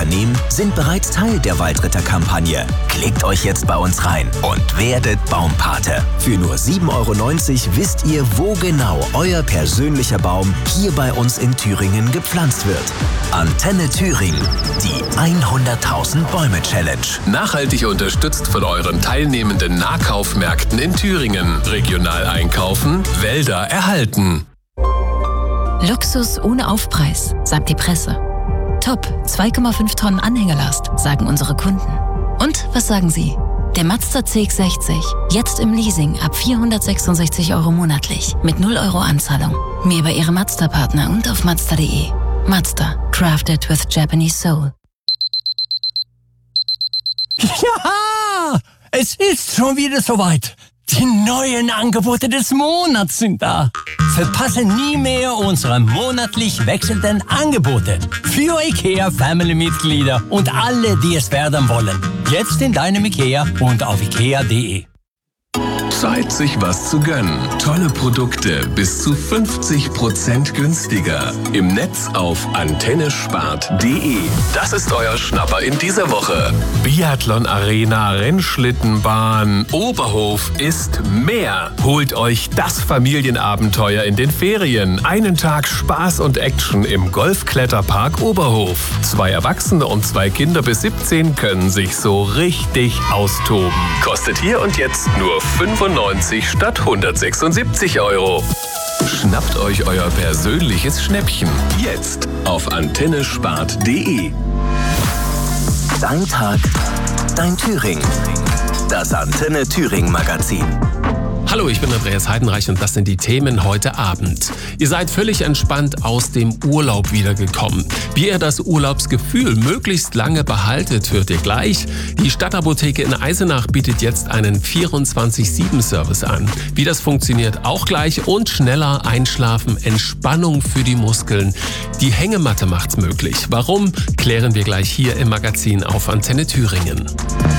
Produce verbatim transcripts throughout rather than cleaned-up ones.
Unternehmen sind bereits Teil der Waldritter-Kampagne. Klickt euch jetzt bei uns rein und werdet Baumpate. Für nur sieben Euro neunzig wisst ihr, wo genau euer persönlicher Baum hier bei uns in Thüringen gepflanzt wird. Antenne Thüringen, die hunderttausend Bäume Challenge. Nachhaltig unterstützt von euren teilnehmenden Nahkaufmärkten in Thüringen. Regional einkaufen, Wälder erhalten. Luxus ohne Aufpreis, sagt die Presse. Top, zwei Komma fünf Tonnen Anhängelast, sagen unsere Kunden. Und was sagen Sie? Der Mazda C X sechzig, jetzt im Leasing ab vierhundertsechsundsechzig Euro monatlich, mit null Euro Anzahlung. Mehr bei Ihrem Mazda-Partner und auf mazda punkt de. Mazda, crafted with Japanese soul. Ja, es ist schon wieder soweit. Die neuen Angebote des Monats sind da. Verpasse nie mehr unsere monatlich wechselnden Angebote für IKEA-Family-Mitglieder und alle, die es werden wollen. Jetzt in deinem IKEA und auf ikea punkt de. Zeit, sich was zu gönnen. Tolle Produkte bis zu fünfzig Prozent günstiger. Im Netz auf antenne spart punkt de. Das ist euer Schnapper in dieser Woche. Biathlon Arena, Rennschlittenbahn, Oberhof ist mehr. Holt euch das Familienabenteuer in den Ferien. Einen Tag Spaß und Action im Golfkletterpark Oberhof. Zwei Erwachsene und zwei Kinder bis siebzehn können sich so richtig austoben. Kostet hier und jetzt nur fünfundneunzig statt hundertsechsundsiebzig Euro. Schnappt euch euer persönliches Schnäppchen. Jetzt auf antenne spart punkt de. Dein Tag, dein Thüringen. Das Antenne Thüringen Magazin. Hallo, ich bin Andreas Heidenreich und das sind die Themen heute Abend. Ihr seid völlig entspannt aus dem Urlaub wiedergekommen. Wie ihr das Urlaubsgefühl möglichst lange behaltet, hört ihr gleich. Die Stadtapotheke in Eisenach bietet jetzt einen vierundzwanzig sieben Service an. Wie das funktioniert, auch gleich. Und schneller einschlafen, Entspannung für die Muskeln. Die Hängematte macht's möglich. Warum, klären wir gleich hier im Magazin auf Antenne Thüringen.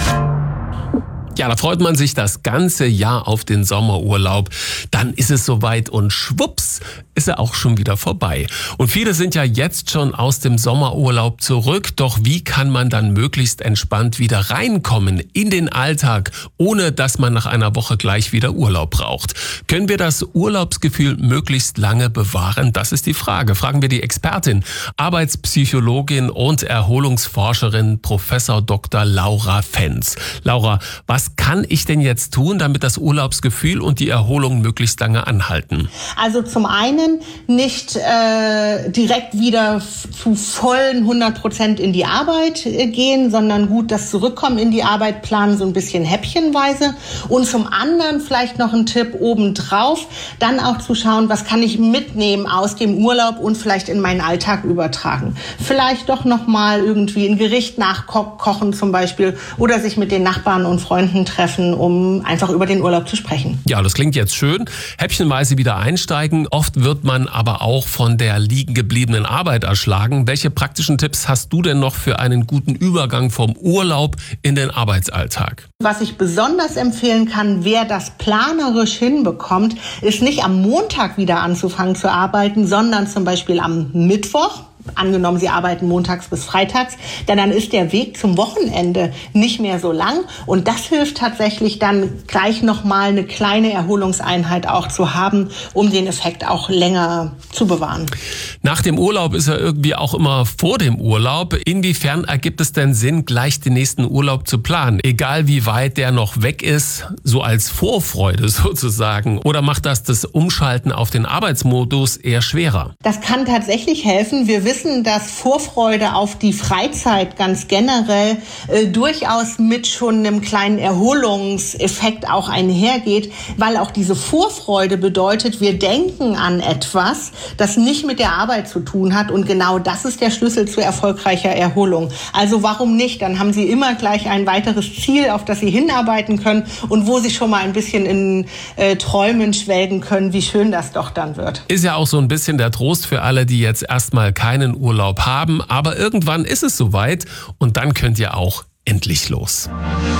Ja, da freut man sich das ganze Jahr auf den Sommerurlaub. Dann ist es soweit und schwupps ist er auch schon wieder vorbei. Und viele sind ja jetzt schon aus dem Sommerurlaub zurück. Doch wie kann man dann möglichst entspannt wieder reinkommen in den Alltag, ohne dass man nach einer Woche gleich wieder Urlaub braucht? Können wir das Urlaubsgefühl möglichst lange bewahren? Das ist die Frage. Fragen wir die Expertin, Arbeitspsychologin und Erholungsforscherin Professor Doktor Laura Fenz. Laura, was kann ich denn jetzt tun, damit das Urlaubsgefühl und die Erholung möglichst lange anhalten? Also zum einen nicht äh, direkt wieder f- zu vollen hundert Prozent in die Arbeit äh, gehen, sondern gut das Zurückkommen in die Arbeit planen, so ein bisschen häppchenweise. Und zum anderen vielleicht noch ein Tipp obendrauf, dann auch zu schauen, was kann ich mitnehmen aus dem Urlaub und vielleicht in meinen Alltag übertragen. Vielleicht doch noch mal irgendwie ein Gericht nachkochen zum Beispiel oder sich mit den Nachbarn und Freunden treffen, um einfach über den Urlaub zu sprechen. Ja, das klingt jetzt schön. Häppchenweise wieder einsteigen. Oft wird man aber auch von der liegen gebliebenen Arbeit erschlagen. Welche praktischen Tipps hast du denn noch für einen guten Übergang vom Urlaub in den Arbeitsalltag? Was ich besonders empfehlen kann, wer das planerisch hinbekommt, ist nicht am Montag wieder anzufangen zu arbeiten, sondern zum Beispiel am Mittwoch. Angenommen, Sie arbeiten montags bis freitags, denn dann ist der Weg zum Wochenende nicht mehr so lang. Und das hilft tatsächlich dann gleich nochmal eine kleine Erholungseinheit auch zu haben, um den Effekt auch länger zu bewahren. Nach dem Urlaub ist ja irgendwie auch immer vor dem Urlaub. Inwiefern ergibt es denn Sinn, gleich den nächsten Urlaub zu planen? Egal wie weit der noch weg ist, so als Vorfreude sozusagen. Oder macht das das Umschalten auf den Arbeitsmodus eher schwerer? Das kann tatsächlich helfen. Wir wissen, dass Vorfreude auf die Freizeit ganz generell äh, durchaus mit schon einem kleinen Erholungseffekt auch einhergeht, weil auch diese Vorfreude bedeutet, wir denken an etwas, das nicht mit der Arbeit zu tun hat und genau das ist der Schlüssel zu erfolgreicher Erholung. Also warum nicht? Dann haben Sie immer gleich ein weiteres Ziel, auf das Sie hinarbeiten können und wo Sie schon mal ein bisschen in äh, Träumen schwelgen können, wie schön das doch dann wird. Ist ja auch so ein bisschen der Trost für alle, die jetzt erstmal keinen Urlaub haben, aber irgendwann ist es soweit und dann könnt ihr auch endlich los.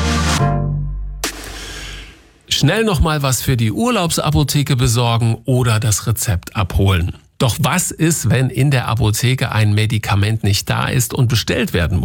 Schnell noch mal was für die Urlaubsapotheke besorgen oder das Rezept abholen. Doch was ist, wenn in der Apotheke ein Medikament nicht da ist und bestellt werden muss?